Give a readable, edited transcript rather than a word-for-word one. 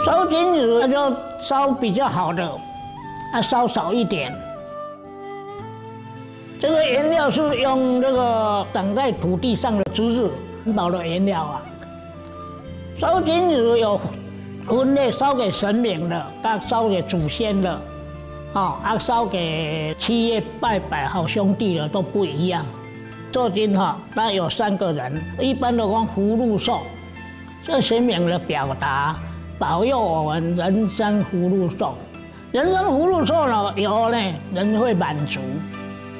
烧金纸那就烧比较好的，烧少一点。这个原料是用这个长在土地上的知识环保的原料啊。烧金纸有分类，烧给神明的，烧给祖先的，烧给七月拜拜好兄弟的都不一样。做金那有3个人，一般的讲福禄寿，这神明的表达，保佑我们人生福禄寿。人生福禄寿呢，有呢，人会满足。